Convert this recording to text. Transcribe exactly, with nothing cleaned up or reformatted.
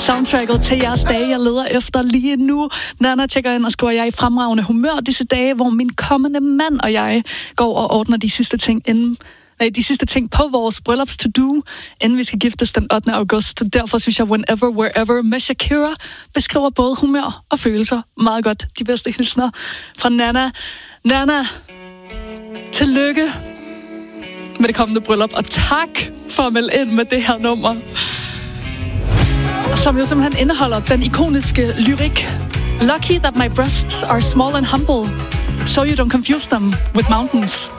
Soundtracket til jeres dage, jeg leder efter lige nu. Nana tjekker ind og skriver, jeg er i fremragende humør disse dage, hvor min kommende mand og jeg går og ordner de sidste ting inden Nej, de sidste ting på vores bryllups to do, inden vi skal giftes den ottende august. Derfor synes jeg, Whenever, Wherever med Shakira beskriver både humør og følelser meget godt. De bedste hilsner fra Nana. Nana, tillykke med det kommende bryllup, og tak for at melde ind med det her nummer, som jo simpelthen indeholder den ikoniske lyrik. Lucky that my breasts are small and humble, so you don't confuse them with mountains.